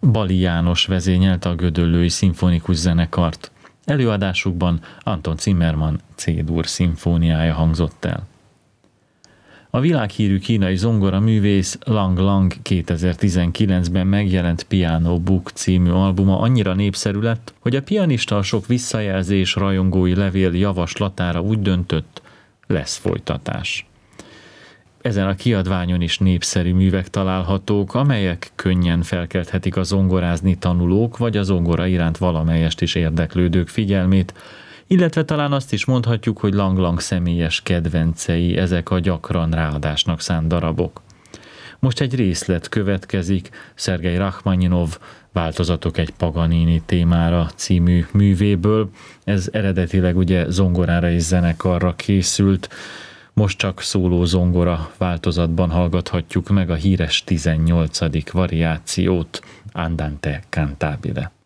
Bali János vezényelte a Gödöllői Szimfonikus Zenekart. Előadásukban Anton Zimmermann C-dur szimfóniája hangzott el. A világhírű kínai zongoraművész Lang Lang 2019-ben megjelent Piano Book című albuma annyira népszerű lett, hogy a pianista a sok visszajelzés, rajongói levél javaslatára úgy döntött, lesz folytatás. Ezen a kiadványon is népszerű művek találhatók, amelyek könnyen felkelthetik a zongorázni tanulók vagy a zongora iránt valamelyest is érdeklődők figyelmét, illetve talán azt is mondhatjuk, hogy Lang Lang személyes kedvencei ezek a gyakran ráadásnak szánt darabok. Most egy részlet következik Szergej Rachmaninov Változatok egy Paganini témára című művéből. Ez eredetileg ugye zongorára és zenekarra készült, most csak szóló zongora változatban hallgathatjuk meg a híres 18. variációt, Andante cantabile.